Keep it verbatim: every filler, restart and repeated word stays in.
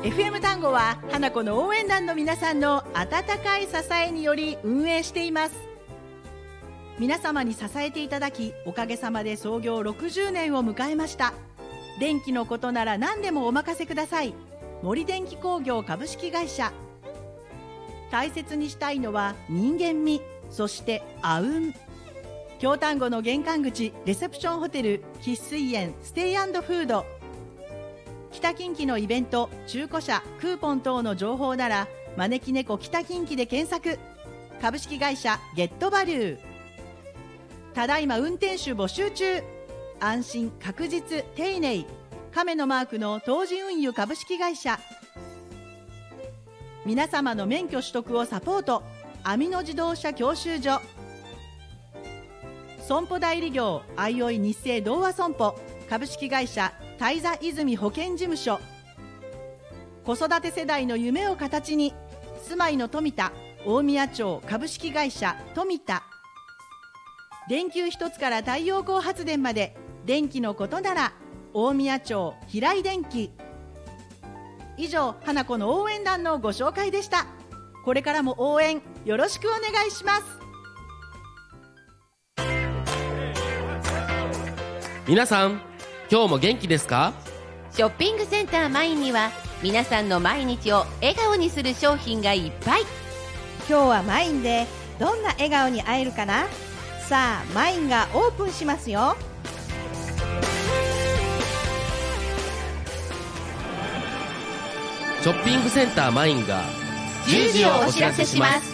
エフエム 単語は花子の応援団の皆さんの温かい支えにより運営しています。皆様に支えていただき、おかげさまで創業ろくじゅうねんを迎えました。電気のことなら何でもお任せください。森電機工業株式会社。大切にしたいのは人間味、そしてあうん京丹後の玄関口レセプションホテル喫水園ステイ&フード。北近畿のイベント、中古車、クーポン等の情報なら招き猫北近畿で検索。株式会社ゲットバリュー。ただいま運転手募集中。安心確実丁寧、亀のマークの東寺運輸株式会社。皆様の免許取得をサポート、アミノ自動車教習所。損保代理業あいおい日清同和損保株式会社大座泉保険事務所。子育て世代の夢を形に、住まいの富田大宮町株式会社富田。電球一つから太陽光発電まで、電気のことなら大宮町平井電機。以上、花子の応援団のご紹介でした。これからも応援よろしくお願いします。 皆さん、今日も元気ですか？ ショッピングセンターマインには皆さんの毎日を笑顔にする商品がいっぱい。 今日はマインでどんな笑顔に会えるかな。さあ、マインがオープンしますよ。 ショッピングセンターマインがじゅうじをお知らせします。